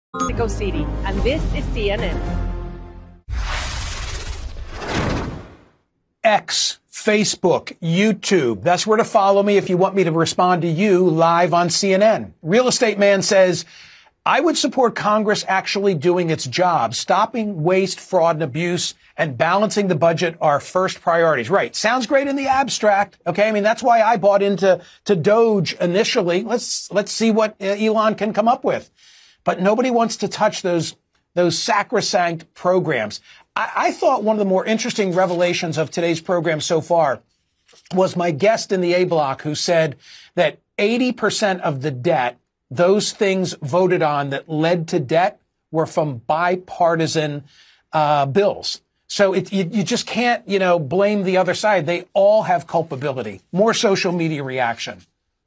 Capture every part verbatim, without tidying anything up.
Mexico City, and this is C N N. X, Facebook, YouTube. That's where to follow me if you want me to respond to you live on C N N. Real Estate Man says, I would support Congress actually doing its job. Stopping waste, fraud, and abuse and balancing the budget are first priorities. Right. Sounds great in the abstract. Okay. I mean, that's why I bought into to Doge initially. Let's let's see what Elon can come up with. But nobody wants to touch those those sacrosanct programs. I, I thought one of the more interesting revelations of today's program so far was my guest in the A Block who said that eighty percent of the debt, those things voted on that led to debt, were from bipartisan uh bills. So it, you, you just can't, you know, blame the other side. They all have culpability. More social media reaction.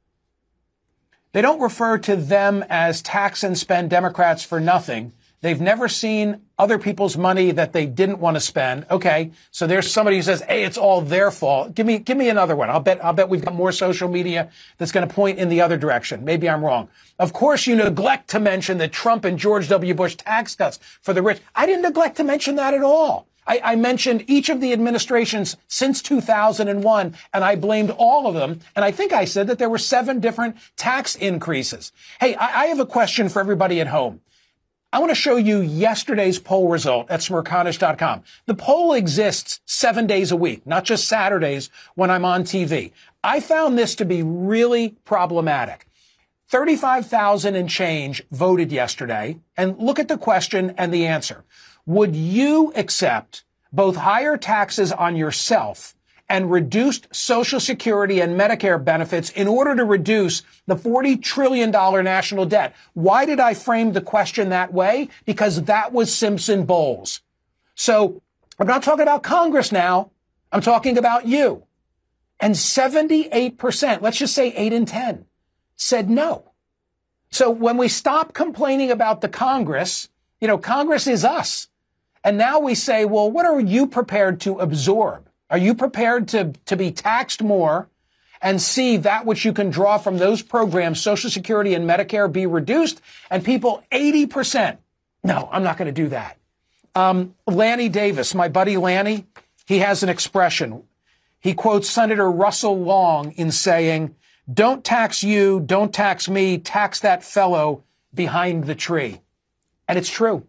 They don't refer to them as tax and spend Democrats for nothing. They've never seen other people's money that they didn't want to spend. Okay, so there's somebody who says, "Hey, it's all their fault." Give me, give me another one. I'll bet, I'll bet we've got more social media that's going to point in the other direction. Maybe I'm wrong. Of course, you neglect to mention the Trump and George W. Bush tax cuts for the rich. I didn't neglect to mention that at all. I, I mentioned each of the administrations since two thousand one, and I blamed all of them. And I think I said that there were seven different tax increases. Hey, I, I have a question for everybody at home. I want to show you yesterday's poll result at Smerconish dot com. The poll exists seven days a week, not just Saturdays when I'm on T V. I found this to be really problematic. thirty-five thousand and change voted yesterday. And look at the question and the answer. Would you accept both higher taxes on yourself and reduced Social Security and Medicare benefits in order to reduce the forty trillion dollars national debt? Why did I frame the question that way? Because that was Simpson Bowles. So I'm not talking about Congress now. I'm talking about you. And seventy-eight percent, let's just say eight in ten, said no. So when we stop complaining about the Congress, you know, Congress is us. And now we say, well, what are you prepared to absorb? Are you prepared to, to be taxed more and see that which you can draw from those programs, Social Security and Medicare, be reduced? And people, eighty percent, no, I'm not going to do that. Um, Lanny Davis, my buddy Lanny, he has an expression. He quotes Senator Russell Long in saying, don't tax you, don't tax me, tax that fellow behind the tree. And it's true.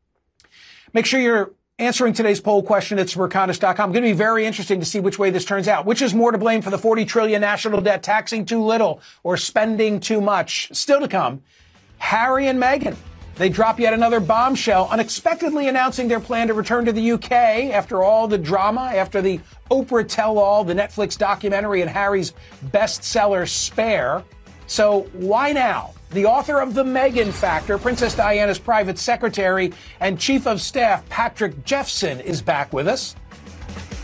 Make sure you're answering today's poll question at Smerconish dot com. It's going to be very interesting to see which way this turns out. Which is more to blame for the forty trillion dollars national debt, taxing too little or spending too much? Still to come, Harry and Meghan. They drop yet another bombshell, unexpectedly announcing their plan to return to the U K after all the drama, after the Oprah tell-all, the Netflix documentary, and Harry's bestseller Spare. So why now? The author of The Meghan Factor, Princess Diana's private secretary and chief of staff Patrick Jeffson, is back with us.